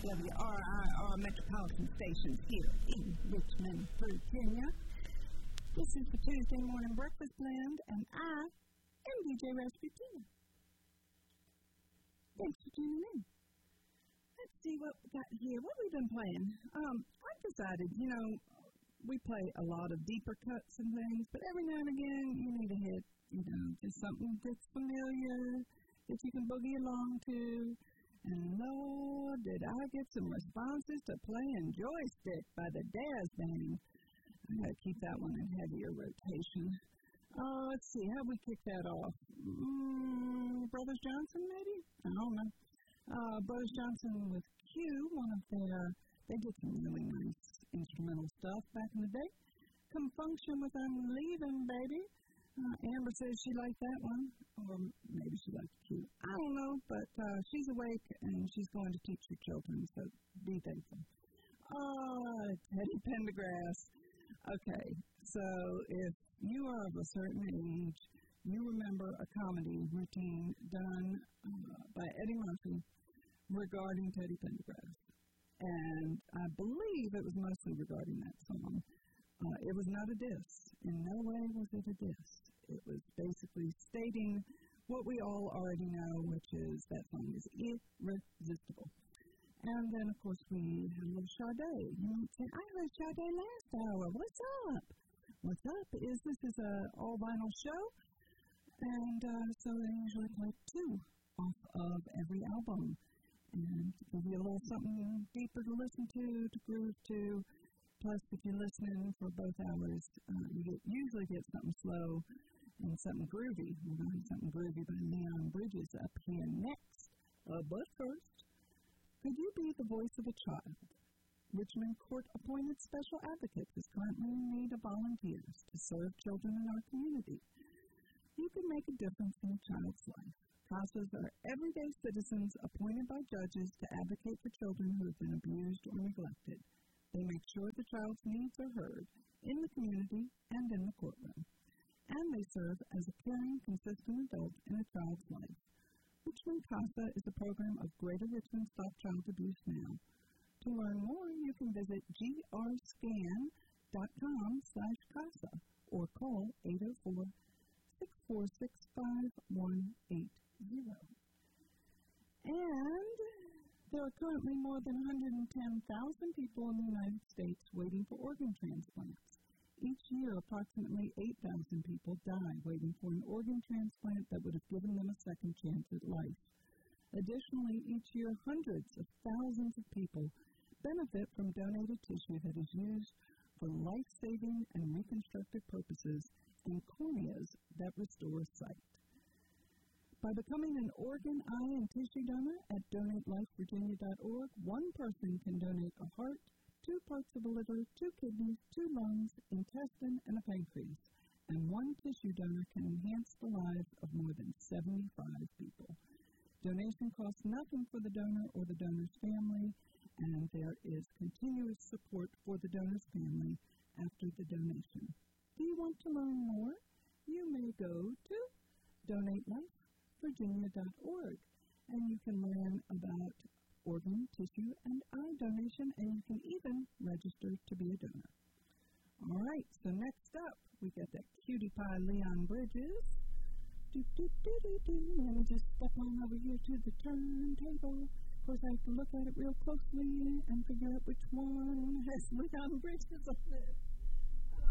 WRIR Metropolitan Stations here in Richmond, Virginia. This is the Tuesday Morning Breakfast Blend, and I am DJ Rasputin. Thanks for tuning in. Let's see what we got here. What have we been playing? I decided, we play a lot of deeper cuts and things, but every now and again you need to hit, just something that's familiar that you can boogie along to. And Lord, did I get some responses to playing Joystick by the Daz Band. I gotta keep that one in heavier rotation. Let's see, how we kick that off? Brothers Johnson, maybe? I don't know. Brothers Johnson with Q, they did some really nice instrumental stuff back in the day. Come Function with I'm Leaving, Baby. Amber says she liked that one, or maybe she liked Q. I don't know, but she's awake and she's going to teach her children, so be thankful. Teddy Pendergrass. Okay, so if you are of a certain age, you remember a comedy routine done by Eddie Murphy regarding Teddy Pendergrass. And I believe it was mostly regarding that song. It was not a diss. In no way was it a diss. It was basically stating what we all already know, which is that song is irresistible. And then, of course, we have a little Sade. You might say, I heard Sade last hour. What's up? What's up is this is an all-vinyl show, and so they usually play 2 off of every album. And give you a little something deeper to listen to groove to. Plus, if you're listening for both hours, you usually get something slow and something groovy. We're going to have something groovy by Leon Bridges up here next. But first, could you be the voice of a child? Richmond Court-appointed special advocates is currently in need of volunteers to serve children in our community. You can make a difference in a child's life. CASAs are everyday citizens appointed by judges to advocate for children who have been abused or neglected. They make sure the child's needs are heard in the community and in the courtroom. And they serve as a caring, consistent adult in a child's life. Richmond CASA is a program of Greater Richmond Stop Child Abuse Now. To learn more, you can visit grscan.com/CASA or call 804-646-5180. And there are currently more than 110,000 people in the United States waiting for organ transplants. Each year, approximately 8,000 people die waiting for an organ transplant that would have given them a second chance at life. Additionally, each year, hundreds of thousands of people benefit from donated tissue that is used for life-saving and reconstructive purposes and corneas that restore sight. By becoming an organ, eye, and tissue donor at DonateLifeVirginia.org, one person can donate a heart, 2 parts of a liver, 2 kidneys, 2 lungs, intestine, and a pancreas. And one tissue donor can enhance the lives of more than 75 people. Donation costs nothing for the donor or the donor's family, and there is continuous support for the donor's family after the donation. Do you want to learn more? You may go to DonateLifeVirginia.org, and you can learn about organ, tissue, and eye donation, and you can even register to be a donor. All right, so next up, we got that cutie pie Leon Bridges. Let me just step on over here to the turntable. Of course, I have to look at it real closely and figure out which one has Leon Bridges on it.